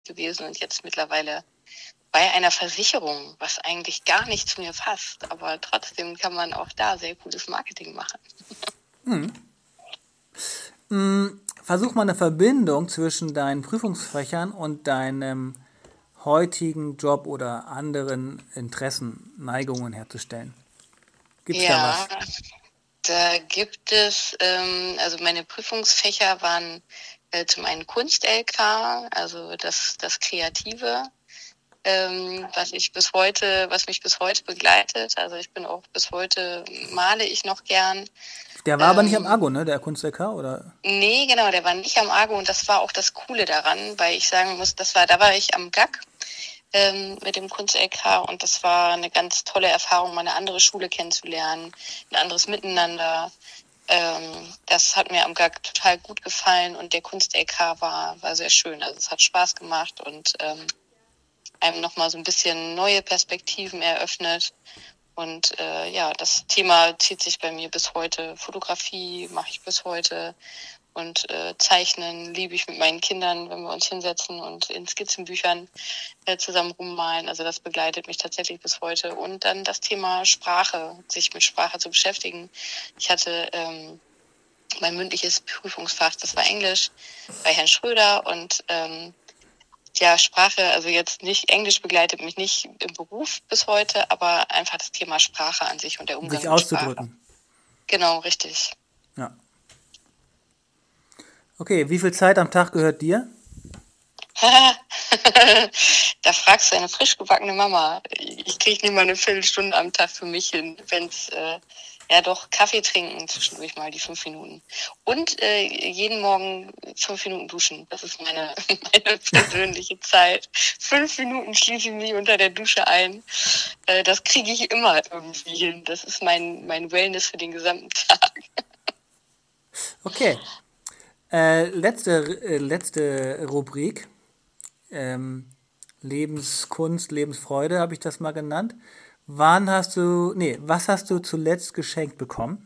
gewesen und jetzt mittlerweile bei einer Versicherung, was eigentlich gar nicht zu mir passt. Aber trotzdem kann man auch da sehr gutes Marketing machen. Versuch mal eine Verbindung zwischen deinen Prüfungsfächern und deinem heutigen Job oder anderen Interessen, Neigungen herzustellen. Gibt's da Ja, was? da gibt es, also meine Prüfungsfächer waren zum einen Kunst-LK, also das Kreative, was mich bis heute begleitet. Also ich bin auch bis heute, male ich noch gern. Der war aber nicht am Argo, ne? Der Kunst-LK, oder? Nee, genau, der war nicht am Argo und das war auch das Coole daran, weil ich sagen muss, da war ich am GAG mit dem Kunst-LK und das war eine ganz tolle Erfahrung, mal eine andere Schule kennenzulernen, ein anderes Miteinander. Das hat mir am GAG total gut gefallen und der Kunst-LK war sehr schön. Also es hat Spaß gemacht und einem nochmal so ein bisschen neue Perspektiven eröffnet. Und das Thema zieht sich bei mir bis heute. Fotografie mache ich bis heute. Und Zeichnen liebe ich mit meinen Kindern, wenn wir uns hinsetzen und in Skizzenbüchern zusammen rummalen. Also das begleitet mich tatsächlich bis heute. Und dann das Thema Sprache, sich mit Sprache zu beschäftigen. Ich hatte mein mündliches Prüfungsfach, das war Englisch, bei Herrn Schröder. Und Sprache, also jetzt nicht, Englisch begleitet mich nicht im Beruf bis heute, aber einfach das Thema Sprache an sich und der Umgang Sich mit Sprache. auszudrücken. Genau, richtig. Ja. Okay, wie viel Zeit am Tag gehört dir? Da fragst du eine frisch gebackene Mama. Ich kriege nicht mal eine Viertelstunde am Tag für mich hin, wenn es Kaffee trinken zwischendurch mal die 5 Minuten. Und jeden Morgen 5 Minuten duschen. Das ist meine persönliche Zeit. 5 Minuten schließe ich mich unter der Dusche ein. Das kriege ich immer irgendwie hin. Das ist mein Wellness für den gesamten Tag. Okay. Letzte Rubrik. Lebenskunst, Lebensfreude habe ich das mal genannt. Was hast du zuletzt geschenkt bekommen?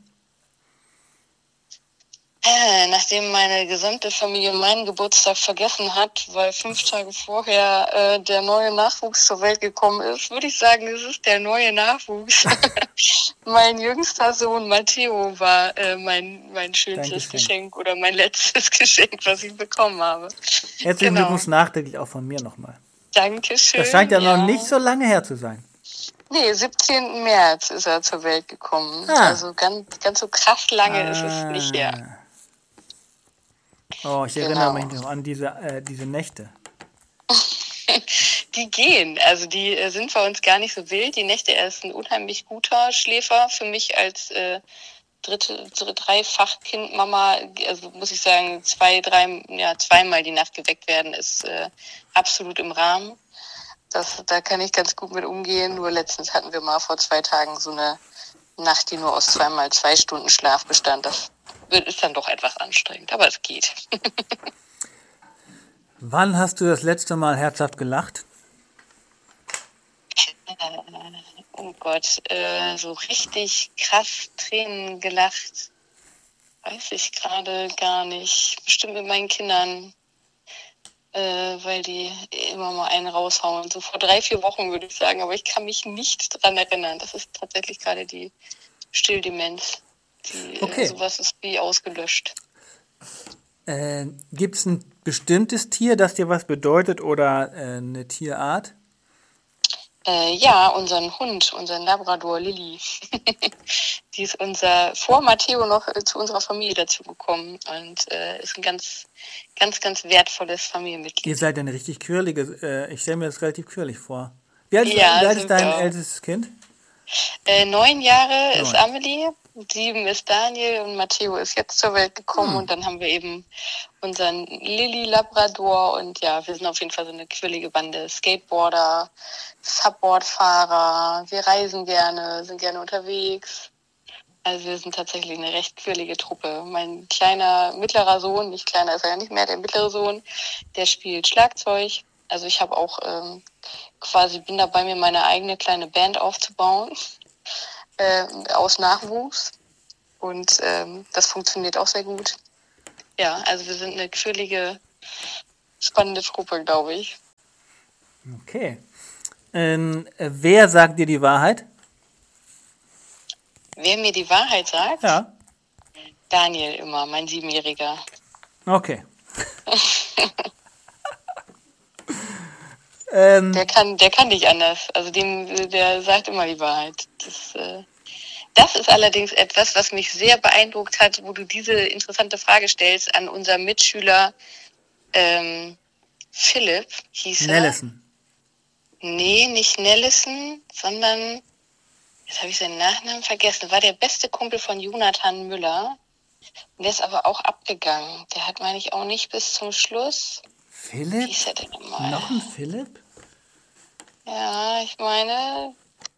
Nachdem meine gesamte Familie meinen Geburtstag vergessen hat, weil 5 Tage vorher der neue Nachwuchs zur Welt gekommen ist, würde ich sagen, es ist der neue Nachwuchs. Mein jüngster Sohn Matteo war mein schönstes Geschenk oder mein letztes Geschenk, was ich bekommen habe. Herzlichen Glückwunsch nachträglich auch von mir nochmal. Dankeschön. Das scheint ja noch nicht so lange her zu sein. Nee, 17. März ist er zur Welt gekommen. Also ganz so krass lange ist es nicht her. Oh, ich erinnere mich noch an diese Nächte. Die gehen. Also die sind bei uns gar nicht so wild. Die Nächte, er ist ein unheimlich guter Schläfer. Für mich als Dreifach-Kind-Mama, also muss ich sagen, zweimal die Nacht geweckt werden, ist absolut im Rahmen. Da kann ich ganz gut mit umgehen. Nur letztens hatten wir mal vor 2 Tagen so eine Nacht, die nur aus 2 Stunden Schlaf bestand. Das ist dann doch etwas anstrengend, aber es geht. Wann hast du das letzte Mal herzhaft gelacht? Oh Gott, so richtig krass Tränen gelacht, weiß ich gerade gar nicht. Bestimmt mit meinen Kindern, weil die immer mal einen raushauen. So vor 3-4 Wochen würde ich sagen, aber ich kann mich nicht dran erinnern. Das ist tatsächlich gerade die Stilldemenz. Sowas ist wie ausgelöscht. Gibt es ein bestimmtes Tier, das dir was bedeutet oder eine Tierart? Unseren Hund, unseren Labrador Lilly. Die ist vor Matteo noch zu unserer Familie dazugekommen und ist ein ganz, ganz, ganz wertvolles Familienmitglied. Ihr seid eine richtig quirlige, ich stelle mir das relativ quirlig vor. Wie alt ist dein ältestes Kind? 9 Jahre ist Amelie, 7 ist Daniel und Matteo ist jetzt zur Welt gekommen und dann haben wir eben unseren Lilly Labrador und wir sind auf jeden Fall so eine quirlige Bande. Skateboarder, Subboardfahrer, wir reisen gerne, sind gerne unterwegs. Also wir sind tatsächlich eine recht quirlige Truppe. Mein mittlerer Sohn, nicht kleiner ist er ja nicht mehr, der mittlere Sohn, der spielt Schlagzeug. Also ich habe auch bin dabei, mir meine eigene kleine Band aufzubauen aus Nachwuchs. Und das funktioniert auch sehr gut. Ja, also wir sind eine quirlige, spannende Truppe, glaube ich. Okay. Wer sagt dir die Wahrheit? Wer mir die Wahrheit sagt? Ja. Daniel immer, mein 7-Jähriger. Okay. Der kann nicht anders. Also der sagt immer die Wahrheit. Das ist allerdings etwas, was mich sehr beeindruckt hat, wo du diese interessante Frage stellst an unseren Mitschüler Philipp, hieß er. Nellison. Nee, nicht Nellison, sondern, jetzt habe ich seinen Nachnamen vergessen, war der beste Kumpel von Jonathan Müller. Der ist aber auch abgegangen. Der hat, meine ich, auch nicht bis zum Schluss. Philipp? Wie hieß er denn nochmal? Noch ein Philipp? Ja, ich meine,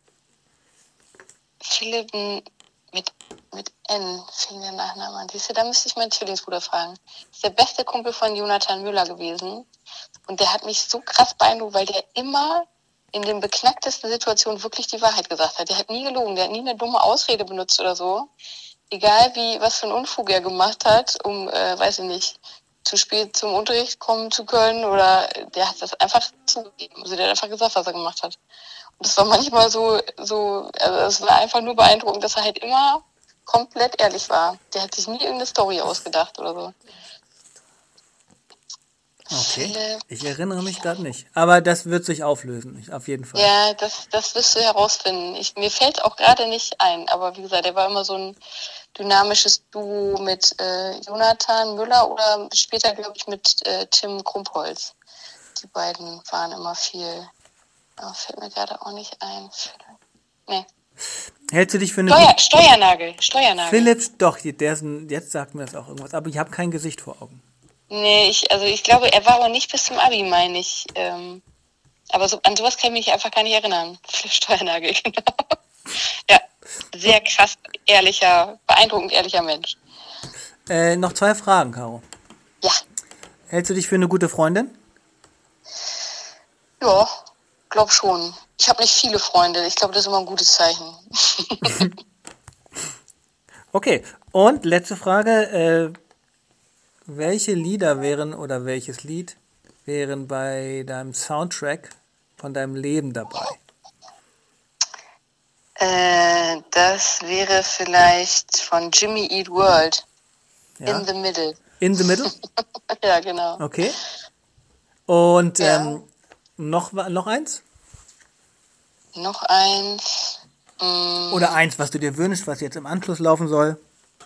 Philipp mit N fing der Nachname an. Siehst du, da müsste ich meinen Zwillingsbruder fragen. Das ist der beste Kumpel von Jonathan Müller gewesen. Und der hat mich so krass beeindruckt, weil der immer in den beknacktesten Situationen wirklich die Wahrheit gesagt hat. Der hat nie gelogen, der hat nie eine dumme Ausrede benutzt oder so. Egal was für einen Unfug er gemacht hat, um, weiß ich nicht, zu spät zum Unterricht kommen zu können, oder der hat das einfach zugegeben. Also der hat einfach gesagt, was er gemacht hat. Und das war manchmal also es war einfach nur beeindruckend, dass er halt immer komplett ehrlich war. Der hat sich nie irgendeine Story ausgedacht oder so. Okay, Philipp. ich erinnere mich gerade nicht. Aber das wird sich auflösen, auf jeden Fall. Ja, das wirst du herausfinden. Mir fällt auch gerade nicht ein, aber wie gesagt, der war immer so ein dynamisches Duo mit Jonathan Müller oder später, glaube ich, mit Tim Krumpholz. Die beiden waren immer viel. Aber fällt mir gerade auch nicht ein. Nee. Hältst du dich für eine Steuernagel. Philipp, doch, jetzt sagt mir das auch irgendwas, aber ich habe kein Gesicht vor Augen. Nee, ich glaube, er war auch nicht bis zum Abi, meine ich. Aber an sowas kann ich mich einfach gar nicht erinnern. Steuernagel, genau. Ja, sehr krass, beeindruckend ehrlicher Mensch. Noch 2 Fragen, Caro. Ja. Hältst du dich für eine gute Freundin? Ja, glaub schon. Ich habe nicht viele Freunde. Ich glaube, das ist immer ein gutes Zeichen. Okay, und letzte Frage. Welche Lieder oder welches Lied wären bei deinem Soundtrack von deinem Leben dabei? Das wäre vielleicht von Jimmy Eat World. Ja? In the Middle. In the Middle? Ja, genau. Okay. Und noch eins? Noch eins. Oder eins, was du dir wünschst, was jetzt im Anschluss laufen soll?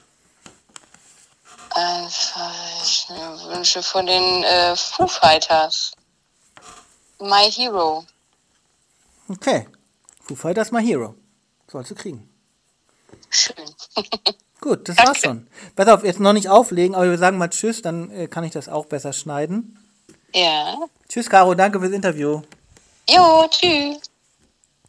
Ich mir wünsche von den Foo Fighters. My Hero. Okay. Foo Fighters, My Hero. Sollst du kriegen. Schön. Gut, das war's schon. Pass auf, jetzt noch nicht auflegen, aber wir sagen mal Tschüss, dann kann ich das auch besser schneiden. Ja. Tschüss, Caro, danke fürs Interview. Jo, tschüss.